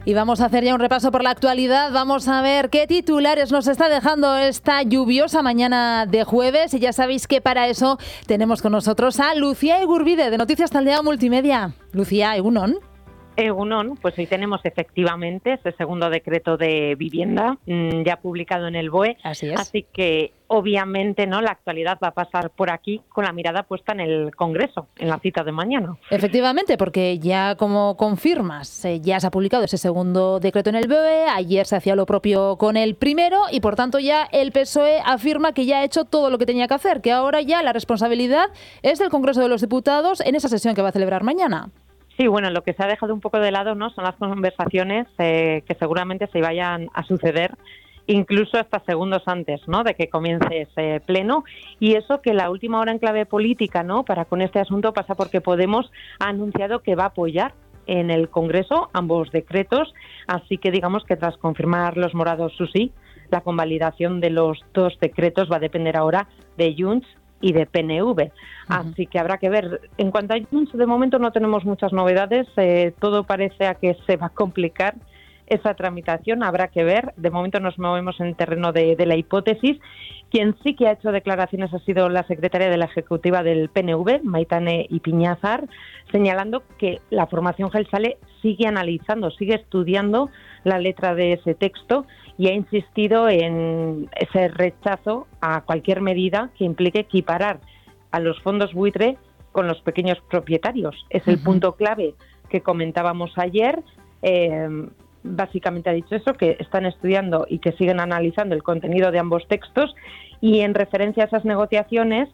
Y vamos a hacer ya un repaso por la actualidad. Vamos a ver qué titulares nos está dejando esta lluviosa mañana de jueves. Y ya sabéis que para eso tenemos con nosotros a Lucía Igurbide, de Noticias Taldea Multimedia. Lucía, egunon. Egunon, pues hoy tenemos efectivamente ese segundo decreto de vivienda ya publicado en el BOE. Así es. Así que obviamente la actualidad va a pasar por aquí con la mirada puesta en el Congreso, en la cita de mañana. Efectivamente, porque ya como confirmas, ya se ha publicado ese segundo decreto en el BOE, ayer se hacía lo propio con el primero y por tanto ya el PSOE afirma que ya ha hecho todo lo que tenía que hacer, que ahora ya la responsabilidad es del Congreso de los Diputados en esa sesión que va a celebrar mañana. Sí, bueno, lo que se ha dejado un poco de lado son las conversaciones que seguramente se vayan a suceder incluso hasta segundos antes de que comience ese pleno. Y eso que la última hora en clave política para con este asunto pasa porque Podemos ha anunciado que va a apoyar en el Congreso ambos decretos. Así que digamos que tras confirmar los morados su sí, la convalidación de los dos decretos va a depender ahora de Junts y de PNV. Así que habrá que ver. En cuanto a Junts, de momento no tenemos muchas novedades. Todo parece a que se va a complicar esa tramitación. Habrá que ver. De momento nos movemos en el terreno de la hipótesis. Quien sí que ha hecho declaraciones ha sido la secretaria de la Ejecutiva del PNV, Maitane Ipiñazar, señalando que la formación Jeltzale sigue analizando, sigue estudiando la letra de ese texto y ha insistido en ese rechazo a cualquier medida que implique equiparar a los fondos buitre con los pequeños propietarios. Es el punto clave que comentábamos ayer. Básicamente ha dicho eso, que están estudiando y que siguen analizando el contenido de ambos textos, y en referencia a esas negociaciones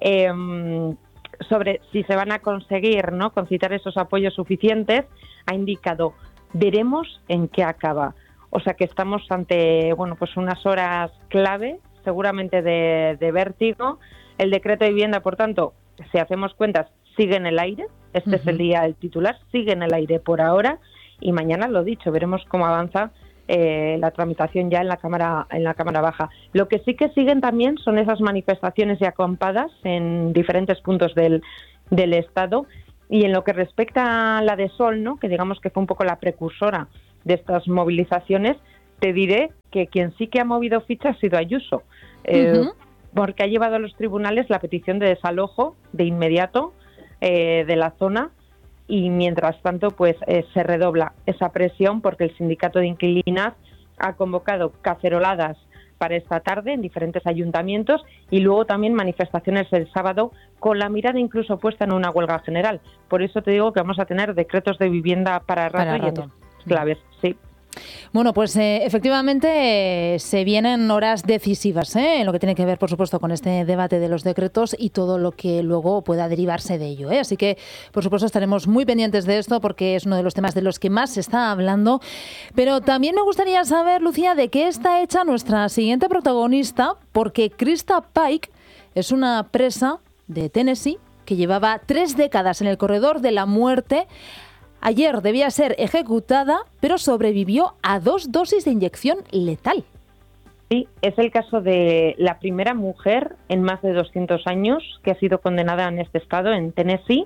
sobre si se van a conseguir concitar esos apoyos suficientes, ha indicado: veremos en qué acaba. O sea que estamos ante unas horas clave, seguramente de vértigo. El decreto de vivienda, por tanto, si hacemos cuentas, sigue en el aire. Este es el día del titular, sigue en el aire por ahora. Y mañana, lo dicho, veremos cómo avanza la tramitación ya en la Cámara Baja. Lo que sí que siguen también son esas manifestaciones y acampadas en diferentes puntos del Estado. Y en lo que respecta a la de Sol, que digamos que fue un poco la precursora de estas movilizaciones, te diré que quien sí que ha movido ficha ha sido Ayuso, porque ha llevado a los tribunales la petición de desalojo de inmediato de la zona. Y mientras tanto, se redobla esa presión porque el sindicato de inquilinas ha convocado caceroladas para esta tarde en diferentes ayuntamientos y luego también manifestaciones el sábado, con la mirada incluso puesta en una huelga general. Por eso te digo que vamos a tener decretos de vivienda para rato. Y en claves, sí. Bueno, pues efectivamente se vienen horas decisivas en lo que tiene que ver, por supuesto, con este debate de los decretos y todo lo que luego pueda derivarse de ello. Así que, por supuesto, estaremos muy pendientes de esto porque es uno de los temas de los que más se está hablando. Pero también me gustaría saber, Lucía, de qué está hecha nuestra siguiente protagonista, porque Krista Pike es una presa de Tennessee que llevaba 3 décadas en el corredor de la muerte. Ayer debía ser ejecutada, pero sobrevivió a 2 dosis de inyección letal. Sí, es el caso de la primera mujer en más de 200 años que ha sido condenada en este estado, en Tennessee,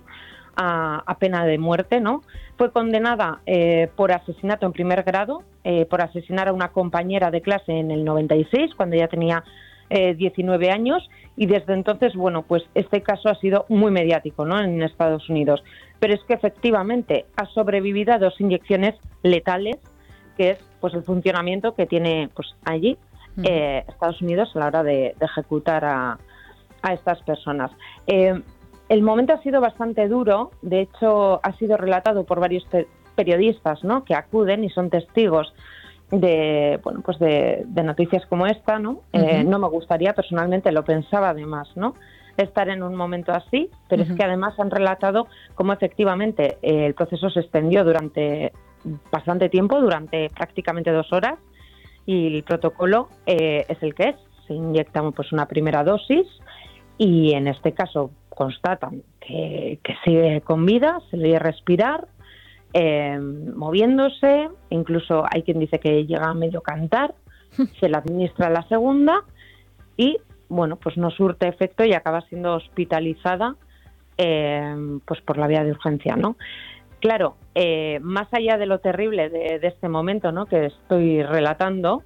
a pena de muerte, Fue condenada por asesinato en primer grado, por asesinar a una compañera de clase en el 96, cuando ya tenía 19 años, y desde entonces, este caso ha sido muy mediático, en Estados Unidos. Pero es que efectivamente ha sobrevivido a 2 inyecciones letales, que es el funcionamiento que tiene allí Estados Unidos a la hora de ejecutar a estas personas. El momento ha sido bastante duro. De hecho, ha sido relatado por varios periodistas que acuden y son testigos de noticias como esta, No me gustaría, personalmente lo pensaba además, estar en un momento así, pero es que además han relatado cómo efectivamente el proceso se extendió durante bastante tiempo, durante prácticamente 2 horas, y el protocolo es el que es. Se inyecta una primera dosis y en este caso constatan que sigue con vida, se le oye respirar, moviéndose, incluso hay quien dice que llega a medio cantar, se le administra la segunda y no surte efecto y acaba siendo hospitalizada por la vía de urgencia, claro, más allá de lo terrible de este momento, ¿no?, que estoy relatando,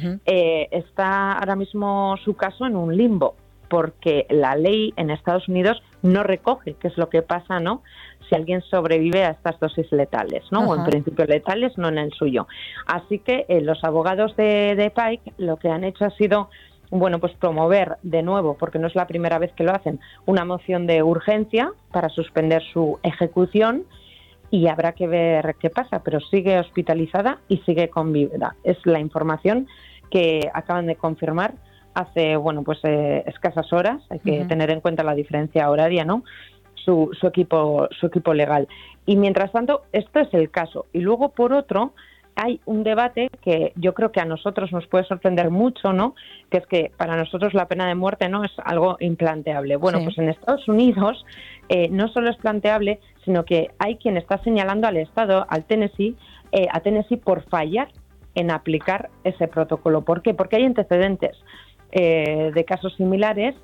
está ahora mismo su caso en un limbo, porque la ley en Estados Unidos no recoge qué es lo que pasa, ¿no?, si alguien sobrevive a estas dosis letales, ¿no? O en principio letales, no en el suyo. Así que los abogados de Pike lo que han hecho ha sido, bueno, pues promover de nuevo, porque no es la primera vez que lo hacen, una moción de urgencia para suspender su ejecución, y habrá que ver qué pasa, pero sigue hospitalizada y sigue con vida. Es la información que acaban de confirmar hace, bueno, pues escasas horas. Hay que tener en cuenta la diferencia horaria, ¿no?, su equipo legal. Y mientras tanto, esto es el caso. Y luego, por otro, hay un debate que yo creo que a nosotros nos puede sorprender mucho, ¿no?, que es que para nosotros la pena de muerte no es algo implanteable. Bueno, pues en Estados Unidos no solo es planteable, sino que hay quien está señalando al Estado, a Tennessee por fallar en aplicar ese protocolo. ¿Por qué? Porque hay antecedentes de casos similares.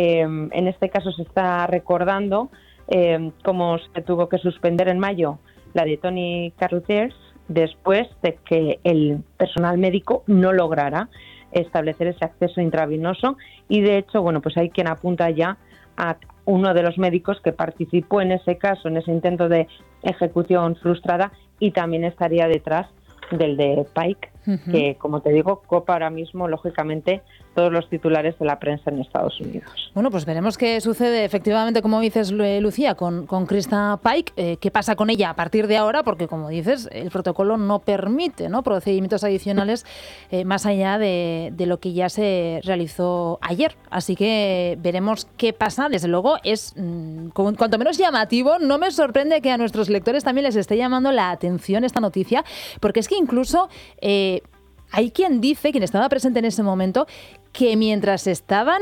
En este caso se está recordando cómo se tuvo que suspender en mayo la de Tony Carruthers después de que el personal médico no lograra establecer ese acceso intravenoso, y de hecho, bueno, pues hay quien apunta ya a uno de los médicos que participó en ese caso, en ese intento de ejecución frustrada, y también estaría detrás del de Pike, que, como te digo, copa ahora mismo, lógicamente, todos los titulares de la prensa en Estados Unidos. Bueno, pues veremos qué sucede, efectivamente, como dices, Lucía, con Krista Pike, qué pasa con ella a partir de ahora, porque, como dices, el protocolo no permite, ¿no?, procedimientos adicionales más allá de lo que ya se realizó ayer. Así que veremos qué pasa. Desde luego, es cuanto menos llamativo. No me sorprende que a nuestros lectores también les esté llamando la atención esta noticia, porque es que incluso hay quien dice, quien estaba presente en ese momento, que mientras estaban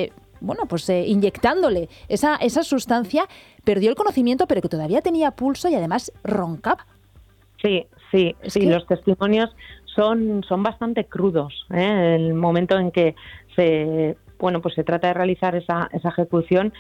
inyectándole esa sustancia, perdió el conocimiento, pero que todavía tenía pulso y además roncaba. Sí, los testimonios son bastante crudos, ¿eh? El momento en que se trata de realizar esa ejecución,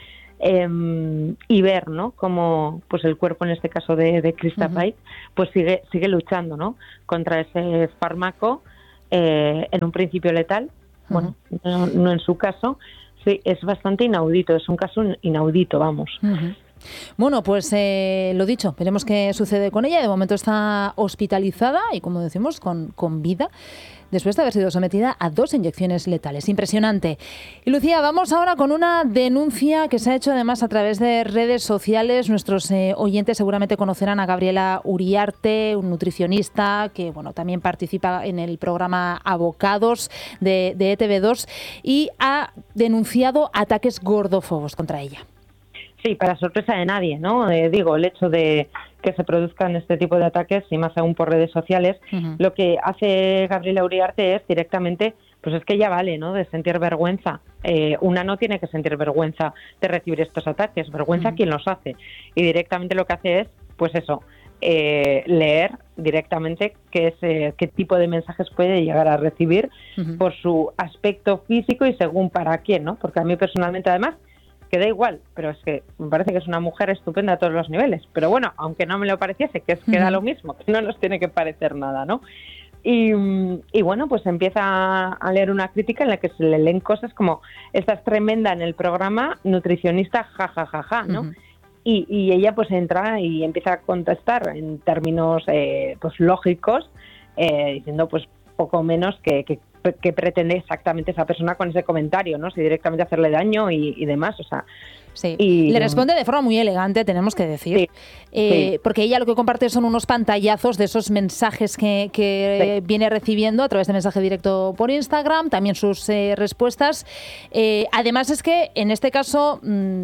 y ver, ¿no?, cómo pues el cuerpo, en este caso de Krista Pike, pues sigue luchando, ¿no?, contra ese fármaco, en un principio letal. Bueno, no en su caso. Sí, es bastante inaudito, es un caso inaudito, vamos. Bueno, pues lo dicho, veremos qué sucede con ella. De momento está hospitalizada y, como decimos, con vida, después de haber sido sometida a 2 inyecciones letales. Impresionante. Y, Lucía, vamos ahora con una denuncia que se ha hecho además a través de redes sociales. Nuestros oyentes seguramente conocerán a Gabriela Uriarte, un nutricionista que, bueno, también participa en el programa Abocados de ETV2, y ha denunciado ataques gordófobos contra ella. Sí, para sorpresa de nadie, ¿no? El hecho de que se produzcan este tipo de ataques, y más aún por redes sociales, lo que hace Gabriela Uriarte es directamente, pues es que ya vale, ¿no?, de sentir vergüenza. Una no tiene que sentir vergüenza de recibir estos ataques, vergüenza quien los hace. Y directamente lo que hace es, pues eso, leer directamente qué tipo de mensajes puede llegar a recibir por su aspecto físico y según para quién, ¿no? Porque a mí personalmente, además, que da igual, pero es que me parece que es una mujer estupenda a todos los niveles. Pero bueno, aunque no me lo pareciese, que da lo mismo, que no nos tiene que parecer nada, ¿no? Y bueno, pues empieza a leer una crítica en la que se le leen cosas como: esta es tremenda en el programa, nutricionista, jajajaja, ¿no? Y ella pues entra y empieza a contestar en términos pues lógicos, diciendo pues poco menos que pretende exactamente esa persona con ese comentario, ¿no? Si directamente hacerle daño y demás, o sea... Sí, le responde de forma muy elegante, tenemos que decir, porque ella lo que comparte son unos pantallazos de esos mensajes que viene recibiendo a través de mensaje directo por Instagram, también sus respuestas. Además es que en este caso,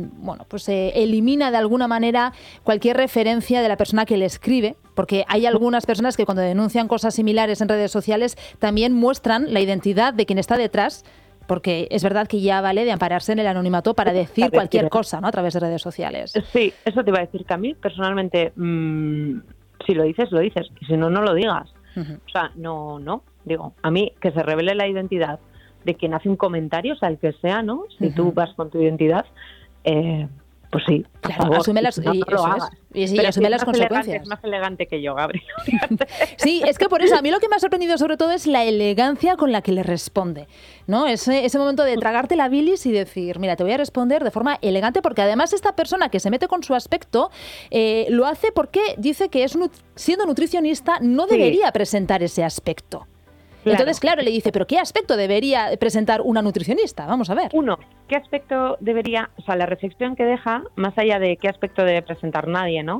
elimina de alguna manera cualquier referencia de la persona que le escribe, porque hay algunas personas que cuando denuncian cosas similares en redes sociales también muestran la identidad de quien está detrás, porque es verdad que ya vale de ampararse en el anonimato para decir cualquier cosa, ¿no?, a través de redes sociales. Sí, eso te iba a decir, que a mí personalmente, si lo dices, lo dices, y si no, no lo digas. O sea, no, digo, a mí que se revele la identidad de quien hace un comentario, o sea, el que sea, ¿no? Si tú vas con tu identidad, pues sí, claro, asume las, no, y, no lo eso hagas. es. Y Pero asume es las más consecuencias. elegante, es más elegante que yo, Gabriel. Sí, es que por eso a mí lo que me ha sorprendido sobre todo es la elegancia con la que le responde, ¿no? Ese momento de tragarte la bilis y decir, mira, te voy a responder de forma elegante, porque además esta persona que se mete con su aspecto lo hace porque dice que siendo nutricionista no debería presentar ese aspecto. Claro. Entonces, claro, le dice, ¿pero qué aspecto debería presentar una nutricionista? Vamos a ver. Uno, ¿qué aspecto debería, o sea, la reflexión que deja, más allá de qué aspecto debe presentar nadie, ¿no?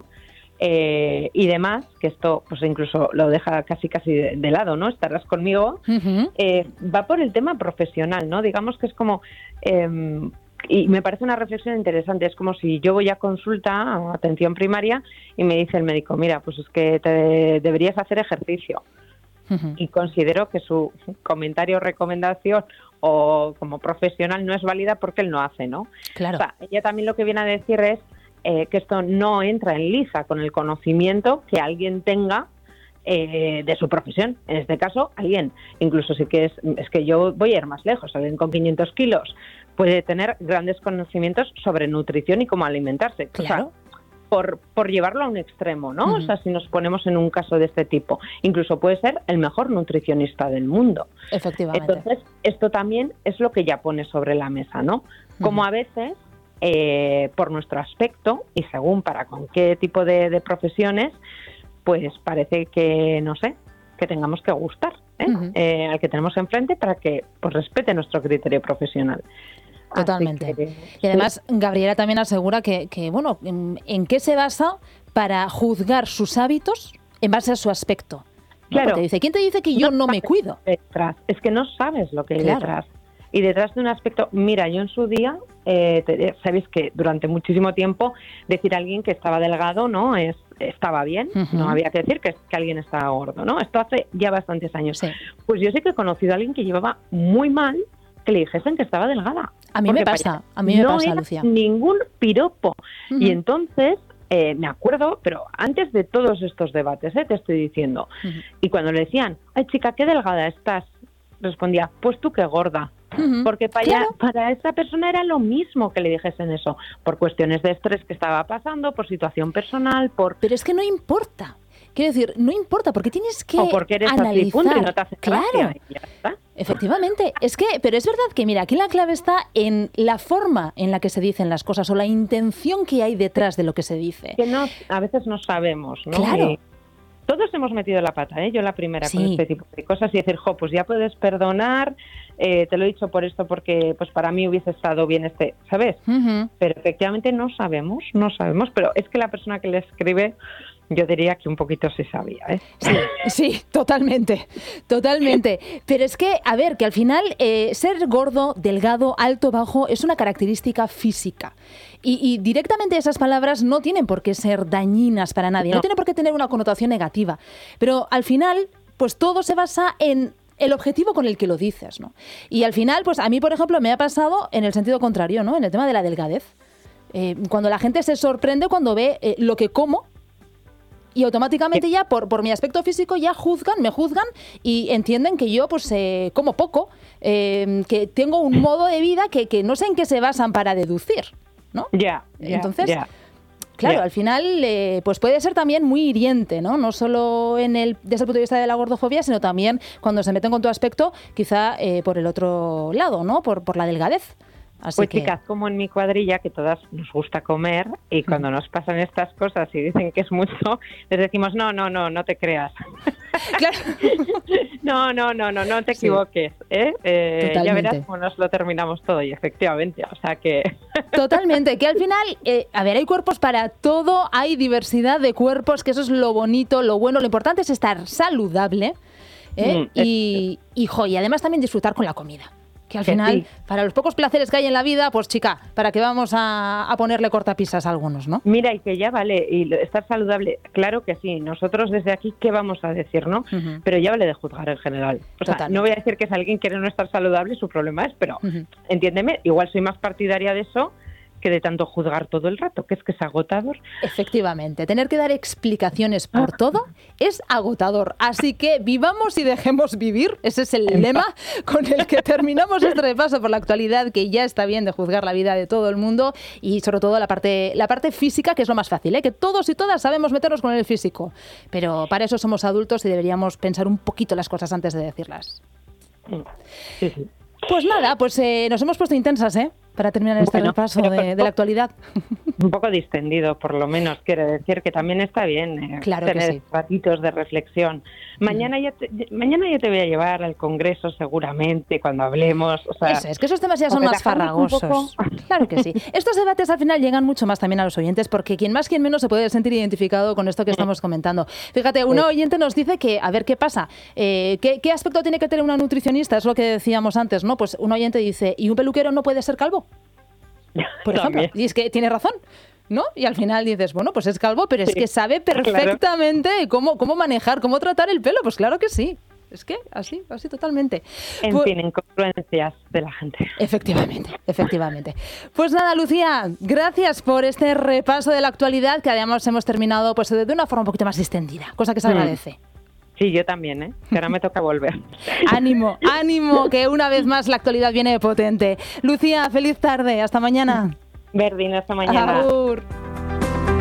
Y demás, que esto pues incluso lo deja casi de lado, ¿no? Estarás conmigo, va por el tema profesional, ¿no? Digamos que es como... y me parece una reflexión interesante, es como si yo voy a consulta, a atención primaria, y me dice el médico, mira, pues es que deberías hacer ejercicio. Y considero que su comentario o recomendación o como profesional no es válida porque él no hace, ¿no? Claro. O sea, ella también lo que viene a decir es que esto no entra en liza con el conocimiento que alguien tenga de su profesión. En este caso, alguien, incluso sí que es que yo voy a ir más lejos, alguien con 500 kilos puede tener grandes conocimientos sobre nutrición y cómo alimentarse. Claro. O sea, por llevarlo a un extremo, ¿no? O sea, si nos ponemos en un caso de este tipo, incluso puede ser el mejor nutricionista del mundo. Efectivamente. Entonces, esto también es lo que ya pone sobre la mesa, ¿no? Como a veces, por nuestro aspecto y según para con qué tipo de profesiones, pues parece que, no sé, que tengamos que gustar al que tenemos enfrente para que pues respete nuestro criterio profesional. Totalmente. Y además, Gabriela también asegura que bueno, ¿en qué se basa para juzgar sus hábitos en base a su aspecto? ¿No? Claro. Porque dice, ¿quién te dice que yo no me cuido? Detrás. Es que no sabes lo que hay Claro. detrás. Y detrás de un aspecto, mira, yo en su día, sabéis que durante muchísimo tiempo decir a alguien que estaba delgado no estaba bien, no había que decir que alguien estaba gordo, ¿no? Esto hace ya bastantes años. Sí. Pues yo sí que he conocido a alguien que llevaba muy mal que le dijesen que estaba delgada. A mí me pasa, no era Lucía. Ningún piropo. Y entonces, me acuerdo, pero antes de todos estos debates, te estoy diciendo, y cuando le decían, ay chica, qué delgada estás, respondía, pues tú qué gorda. Porque para esa persona era lo mismo que le dijesen eso, por cuestiones de estrés que estaba pasando, por situación personal, Pero es que no importa. Quiero decir, no importa, porque tienes que o porque eres analizar. así, punto, y no te hace gracia, y ya está. Efectivamente, pero es verdad que, mira, aquí la clave está en la forma en la que se dicen las cosas o la intención que hay detrás de lo que se dice. Que a veces no sabemos, ¿no? Claro. Y todos hemos metido la pata, yo la primera con este tipo de cosas y decir, pues ya puedes perdonar, te lo he dicho por esto porque pues para mí hubiese estado bien ¿sabes? Pero efectivamente no sabemos, pero es que la persona que le escribe, yo diría que un poquito sí sabía, Sí, totalmente. Pero es que, a ver, que al final ser gordo, delgado, alto, bajo es una característica física. Y directamente esas palabras no tienen por qué ser dañinas para nadie, no tienen por qué tener una connotación negativa. Pero al final, pues todo se basa en el objetivo con el que lo dices, ¿no? Y al final, pues a mí, por ejemplo, me ha pasado en el sentido contrario, ¿no? En el tema de la delgadez. Cuando la gente se sorprende cuando ve lo que como, y automáticamente ya por mi aspecto físico ya me juzgan y entienden que yo pues como poco, que tengo un modo de vida que no sé en qué se basan para deducir, ¿no? Entonces, claro, al final pues puede ser también muy hiriente, ¿no? No solo desde el punto de vista de la gordofobia, sino también cuando se meten con tu aspecto, quizá por el otro lado, ¿no? Por la delgadez. Así pues que... chicas, como en mi cuadrilla, que todas nos gusta comer, y cuando nos pasan estas cosas y dicen que es mucho, les decimos, no te creas. Claro. No te equivoques. Ya verás cómo nos lo terminamos todo, y efectivamente, o sea que... Totalmente, que al final, a ver, hay cuerpos para todo, hay diversidad de cuerpos, que eso es lo bonito, lo bueno, lo importante es estar saludable, y además también disfrutar con la comida. Que al final, para los pocos placeres que hay en la vida, pues chica, ¿para qué vamos a ponerle cortapisas a algunos, no? Mira, y que ya vale, y estar saludable, claro que sí. Nosotros desde aquí, ¿qué vamos a decir, no? Pero ya vale de juzgar en general. O sea, no voy a decir que si alguien quiere no estar saludable, su problema es, pero entiéndeme, igual soy más partidaria de eso que de tanto juzgar todo el rato, que es agotador. Efectivamente, tener que dar explicaciones por todo es agotador. Así que vivamos y dejemos vivir. Ese es el lema con el que terminamos este repaso por la actualidad, que ya está bien de juzgar la vida de todo el mundo y sobre todo la parte física, que es lo más fácil, ¿eh? Que todos y todas sabemos meternos con el físico. Pero para eso somos adultos y deberíamos pensar un poquito las cosas antes de decirlas. Sí, sí. Pues nada, nos hemos puesto intensas, ¿eh? Para terminar este repaso de la actualidad. Un poco distendido, por lo menos, quiero decir que también está bien claro tener ratitos de reflexión. Mañana ya te voy a llevar al Congreso seguramente, cuando hablemos. O sea, eso es, que esos temas ya son más farragosos. Claro que sí. Estos debates al final llegan mucho más también a los oyentes, porque quien más, quien menos se puede sentir identificado con esto que estamos comentando. Fíjate, una oyente nos dice que, a ver, ¿qué pasa? ¿Qué aspecto tiene que tener una nutricionista? Es lo que decíamos antes, ¿no? Pues un oyente dice, ¿y un peluquero no puede ser calvo? Por ejemplo, y es que tiene razón, ¿no? Y al final dices, bueno, pues es calvo, pero es que sabe perfectamente cómo manejar, cómo tratar el pelo. Pues claro que sí. Es que así totalmente. En fin, incongruencias de la gente. Efectivamente. Pues nada, Lucía, gracias por este repaso de la actualidad, que además hemos terminado pues de una forma un poquito más distendida, cosa que se agradece. Sí, yo también, ¿eh? Que ahora me toca volver. Ánimo, que una vez más la actualidad viene potente. Lucía, feliz tarde, hasta mañana. Verdín, hasta mañana. Agur.